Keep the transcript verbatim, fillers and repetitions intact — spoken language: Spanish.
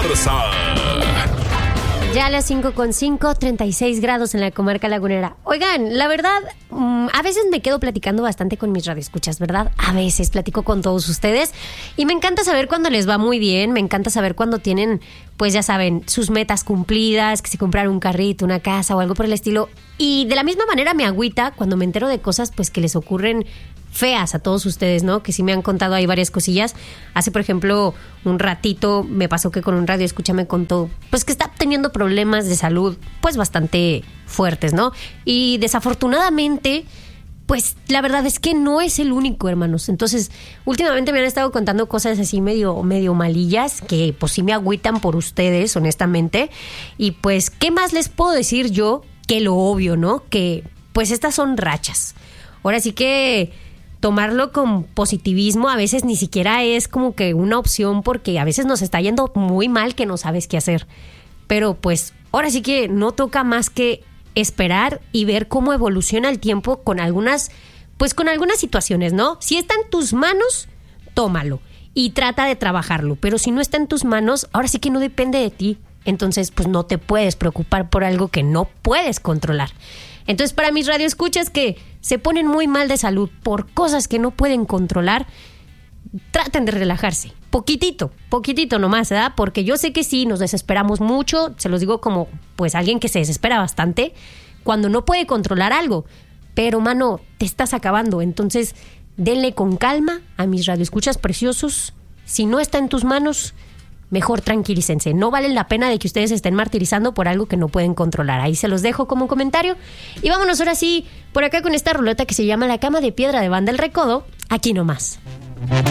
fuerza. Ya a las cinco con cinco, treinta y seis grados en la comarca lagunera. Oigan, la verdad, mmm, a veces me quedo platicando bastante con mis radioescuchas, ¿verdad? A veces platico con todos ustedes y me encanta saber cuando les va muy bien, me encanta saber cuando tienen, pues ya saben, sus metas cumplidas, que se compraron un carrito, una casa o algo por el estilo. Y de la misma manera me agüita cuando me entero de cosas pues que les ocurren feas a todos ustedes, ¿no? Que sí me han contado ahí varias cosillas. Hace, por ejemplo, un ratito me pasó que con un radio escucha me contó pues que está teniendo problemas de salud pues bastante fuertes, ¿no? Y desafortunadamente pues la verdad es que no es el único, hermanos. Entonces, últimamente me han estado contando cosas así medio, medio malillas que pues sí me agüitan por ustedes, honestamente. Y pues, ¿qué más les puedo decir yo que lo obvio, ¿no? Que pues estas son rachas. Ahora sí que tomarlo con positivismo a veces ni siquiera es como que una opción, porque a veces nos está yendo muy mal que no sabes qué hacer. Pero pues ahora sí que no toca más que esperar y ver cómo evoluciona el tiempo con algunas, pues con algunas situaciones, ¿no? Si está en tus manos, tómalo y trata de trabajarlo. Pero si no está en tus manos, ahora sí que no depende de ti. Entonces pues no te puedes preocupar por algo que no puedes controlar. Entonces, para mis radioescuchas que se ponen muy mal de salud por cosas que no pueden controlar, traten de relajarse. Poquitito, poquitito nomás, ¿verdad? Porque yo sé que sí, nos desesperamos mucho. Se los digo como, pues, alguien que se desespera bastante cuando no puede controlar algo. Pero, mano, te estás acabando. Entonces, denle con calma a mis radioescuchas preciosos. Si no está en tus manos, mejor tranquilícense. No vale la pena de que ustedes estén martirizando por algo que no pueden controlar. Ahí se los dejo como un comentario. Y vámonos ahora sí por acá con esta ruleta que se llama La Cama de Piedra de Banda El Recodo. Aquí nomás.